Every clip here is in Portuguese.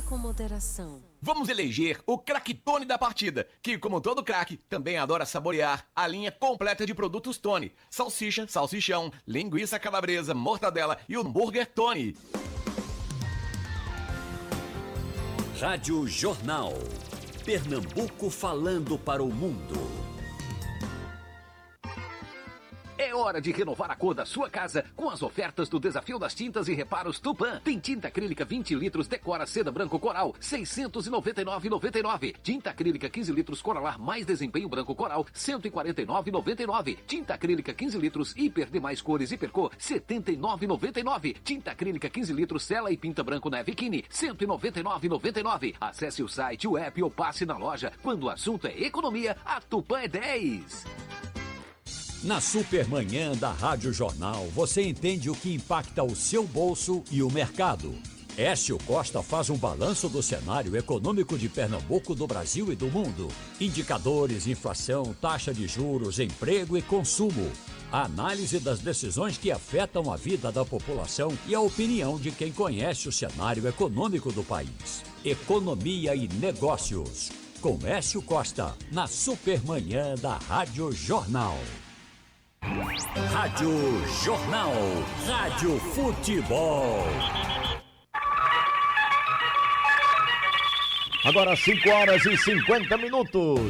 com moderação. Vamos eleger o craque Tony da partida, que, como todo craque, também adora saborear a linha completa de produtos Tony. Salsicha, salsichão, linguiça calabresa, mortadela e hambúrguer Tony. Rádio Jornal. Pernambuco falando para o mundo. É hora de renovar a cor da sua casa com as ofertas do Desafio das Tintas e Reparos Tupã. Tem tinta acrílica 20 litros Decora Seda Branco Coral, R$ 699,99. Tinta acrílica 15 litros Coralar mais Desempenho Branco Coral, R$ 149,99. Tinta acrílica 15 litros Hiper Demais Cores Hipercor, R$ 79,99. Tinta acrílica 15 litros Sela e Pinta Branco Neve Kini, R$ 199,99. Acesse o site, o app ou passe na loja. Quando o assunto é economia, a Tupã é 10. Na Supermanhã da Rádio Jornal, você entende o que impacta o seu bolso e o mercado. Écio Costa faz um balanço do cenário econômico de Pernambuco, do Brasil e do mundo. Indicadores, inflação, taxa de juros, emprego e consumo. A análise das decisões que afetam a vida da população e a opinião de quem conhece o cenário econômico do país. Economia e negócios. Com Écio Costa, na Supermanhã da Rádio Jornal. Rádio Jornal. Rádio Futebol. Agora 5h50.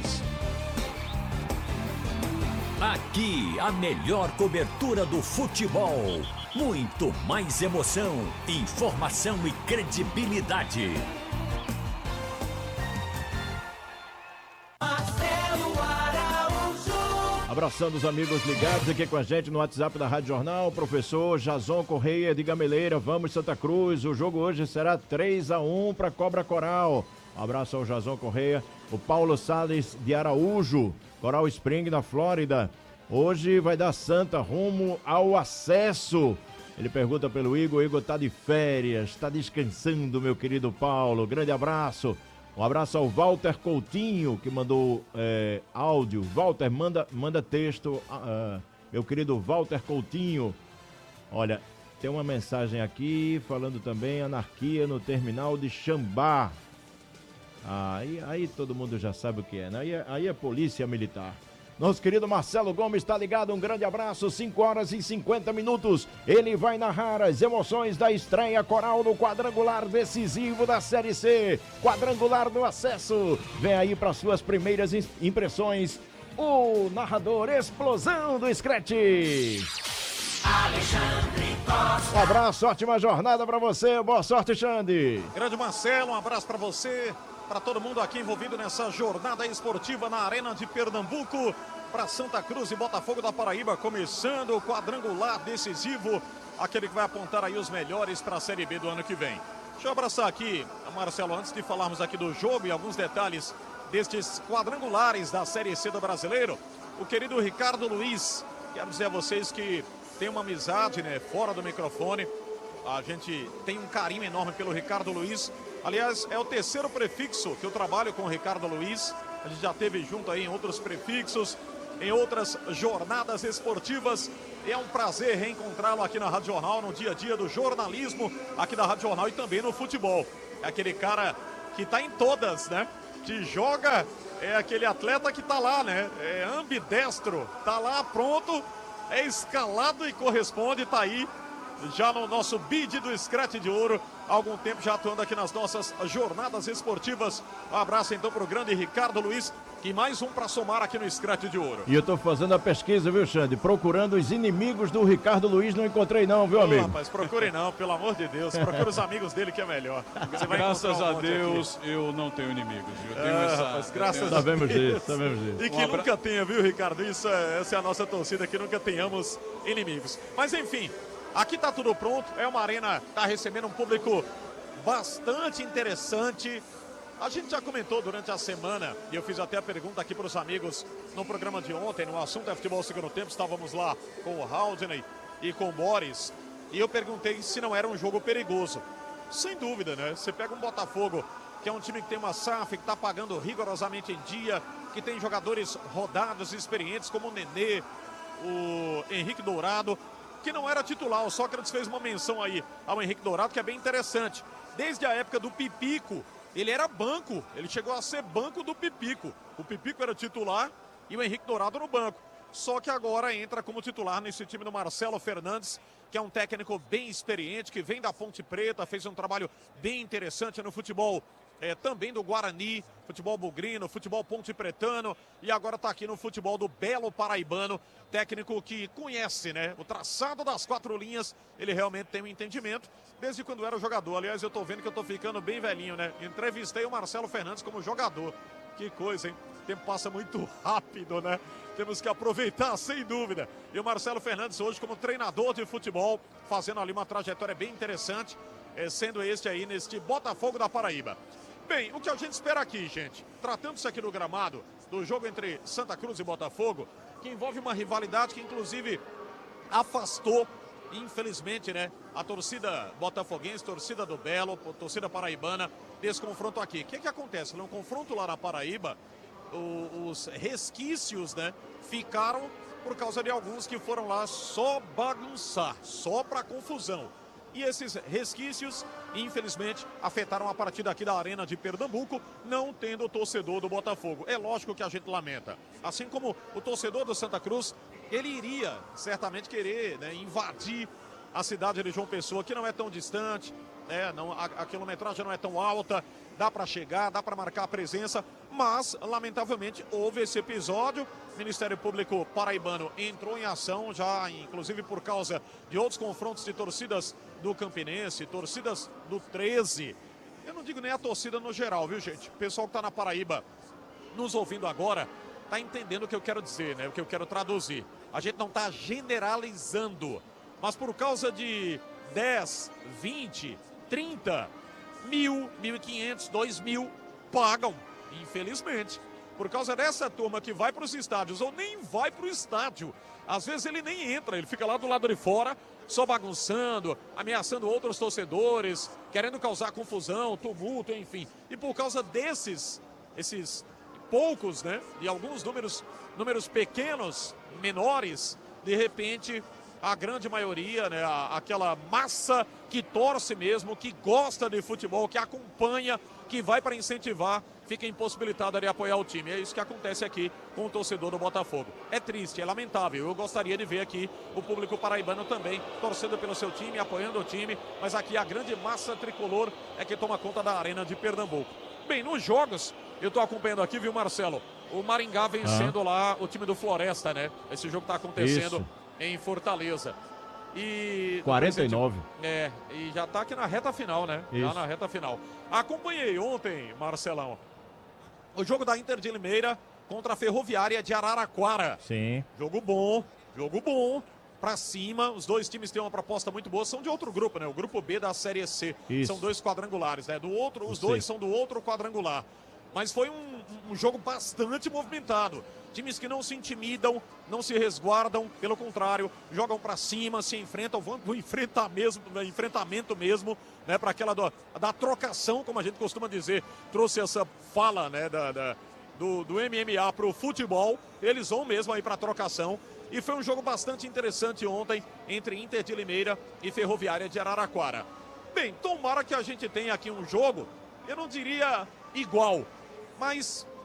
Aqui a melhor cobertura do futebol. Muito mais emoção, informação e credibilidade. Abraçando os amigos ligados aqui com a gente no WhatsApp da Rádio Jornal, professor Jason Correia de Gameleira, vamos Santa Cruz, o jogo hoje será 3-1 para Cobra Coral. Um abraço ao Jason Correia, o Paulo Salles de Araújo, Coral Spring na Flórida, hoje vai dar Santa rumo ao acesso. Ele pergunta pelo Igor, o Igor tá de férias, tá descansando, meu querido Paulo, grande abraço. Um abraço ao Walter Coutinho, que mandou áudio. Walter, manda texto. Meu querido Walter Coutinho. Olha, tem uma mensagem aqui falando também anarquia no terminal de Xambá. Aí todo mundo já sabe o que é, né? Aí é polícia militar. Nosso querido Marcelo Gomes está ligado, um grande abraço, 5h50. Ele vai narrar as emoções da estreia coral no quadrangular decisivo da Série C, quadrangular do acesso. Vem aí para suas primeiras impressões, o narrador explosão do Scratch. Alexandre Costa. Um abraço, ótima jornada para você, boa sorte, Xande. Grande Marcelo, um abraço para você. Para todo mundo aqui envolvido nessa jornada esportiva na Arena de Pernambuco, para Santa Cruz e Botafogo da Paraíba, começando o quadrangular decisivo, aquele que vai apontar aí os melhores para a Série B do ano que vem. Deixa eu abraçar aqui, Marcelo, antes de falarmos aqui do jogo e alguns detalhes destes quadrangulares da Série C do Brasileiro, o querido Ricardo Luiz, quero dizer a vocês que tem uma amizade, né, fora do microfone, a gente tem um carinho enorme pelo Ricardo Luiz. Aliás, é o terceiro prefixo que eu trabalho com o Ricardo Luiz. A gente já teve junto aí em outros prefixos, em outras jornadas esportivas. E é um prazer reencontrá-lo aqui na Rádio Jornal, no dia a dia do jornalismo aqui da Rádio Jornal e também no futebol. É aquele cara que tá em todas, né? Que joga, é aquele atleta que tá lá, né? É ambidestro, tá lá pronto, é escalado e corresponde, tá aí. Já no nosso bid do Scratch de Ouro, há algum tempo já atuando aqui nas nossas jornadas esportivas. Um abraço então para o grande Ricardo Luiz, que mais um para somar aqui no Scratch de Ouro. E eu tô fazendo a pesquisa, viu, Xande? Procurando os inimigos do Ricardo Luiz, não encontrei não, viu, amigo? Rapaz, procure não, pelo amor de Deus. Procure os amigos dele que é melhor. Graças a Deus, eu não tenho inimigos. Eu tenho rapaz, graças a Deus. Tá vendo, gente? E que nunca tenha, viu, Ricardo? Essa é a nossa torcida, que nunca tenhamos inimigos. Mas enfim, aqui tá tudo pronto, é uma arena, tá recebendo um público bastante interessante. A gente já comentou durante a semana, e eu fiz até a pergunta aqui para os amigos no programa de ontem, no assunto é futebol segundo tempo, estávamos lá com o Haldney e com o Boris, e eu perguntei se não era um jogo perigoso. Sem dúvida, né? Você pega um Botafogo, que é um time que tem uma SAF, que está pagando rigorosamente em dia, que tem jogadores rodados e experientes como o Nenê, o Henrique Dourado, que não era titular. O Sócrates fez uma menção aí ao Henrique Dourado, que é bem interessante. desde a época do Pipico, ele era banco, ele chegou a ser banco do Pipico. O Pipico era titular e o Henrique Dourado no banco. Só que agora entra como titular nesse time do Marcelo Fernandes, que é um técnico bem experiente, que vem da Ponte Preta, fez um trabalho bem interessante no futebol também do Guarani, futebol bugrino, futebol ponte pretano e agora está aqui no futebol do Belo Paraibano, técnico que conhece, né, o traçado das 4 linhas, ele realmente tem um entendimento desde quando era jogador. Aliás, eu estou vendo que eu estou ficando bem velhinho, né? Entrevistei o Marcelo Fernandes como jogador. Que coisa, hein? O tempo passa muito rápido, né? Temos que aproveitar, sem dúvida. E o Marcelo Fernandes hoje como treinador de futebol, fazendo ali uma trajetória bem interessante, sendo este aí neste Botafogo da Paraíba. Bem, o que a gente espera aqui, gente, tratando-se aqui do gramado, do jogo entre Santa Cruz e Botafogo, que envolve uma rivalidade que inclusive afastou, infelizmente, né, a torcida botafoguense, torcida do Belo, torcida paraibana, desse confronto aqui. O que acontece? No confronto lá na Paraíba, os resquícios, né, ficaram por causa de alguns que foram lá só bagunçar, só para confusão. E esses resquícios, infelizmente, afetaram a partida aqui da Arena de Pernambuco, não tendo o torcedor do Botafogo. É lógico que a gente lamenta. Assim como o torcedor do Santa Cruz, ele iria certamente querer, né, invadir a cidade de João Pessoa, que não é tão distante, né, a quilometragem não é tão alta, dá para chegar, dá para marcar a presença, mas, lamentavelmente, houve esse episódio. O Ministério Público Paraibano entrou em ação, já inclusive por causa de outros confrontos de torcidas do Campinense, torcidas do 13. Eu não digo nem a torcida no geral, viu, gente? O pessoal que está na Paraíba nos ouvindo agora está entendendo o que eu quero dizer, né? O que eu quero traduzir. A gente não está generalizando, mas por causa de 10, 20, 30, 1.000, 1.500, 2.000 pagam, infelizmente. Por causa dessa turma que vai para os estádios ou nem vai para o estádio. Às vezes ele nem entra, ele fica lá do lado de fora, só bagunçando, ameaçando outros torcedores, querendo causar confusão, tumulto, enfim. E por causa esses poucos, né, e alguns números pequenos, menores, de repente a grande maioria, né, aquela massa que torce mesmo, que gosta de futebol, que acompanha, que vai para incentivar, fica impossibilitada de apoiar o time. É isso que acontece aqui com o torcedor do Botafogo. É triste, é lamentável. Eu gostaria de ver aqui o público paraibano também torcendo pelo seu time, apoiando o time, mas aqui a grande massa tricolor é que toma conta da Arena de Pernambuco. Bem, nos jogos, eu estou acompanhando aqui, viu, Marcelo? O Maringá vencendo lá o time do Floresta, né? Esse jogo está acontecendo em Fortaleza. E 49. E já está aqui na reta final, né? Isso. Já na reta final. Acompanhei ontem, Marcelão, o jogo da Inter de Limeira contra a Ferroviária de Araraquara. Sim. Jogo bom, pra cima. Os dois times têm uma proposta muito boa, são de outro grupo, né? O grupo B da Série C. Isso. São 2 quadrangulares, né? Os dois são do outro quadrangular. Mas foi um jogo bastante movimentado. Times que não se intimidam, não se resguardam, pelo contrário, jogam pra cima, se enfrentam, vão pro enfrentamento mesmo, né? Para aquela da trocação, como a gente costuma dizer, trouxe essa fala, né? Do MMA pro futebol, eles vão mesmo aí pra trocação. E foi um jogo bastante interessante ontem entre Inter de Limeira e Ferroviária de Araraquara. Bem, tomara que a gente tenha aqui um jogo, eu não diria igual, mas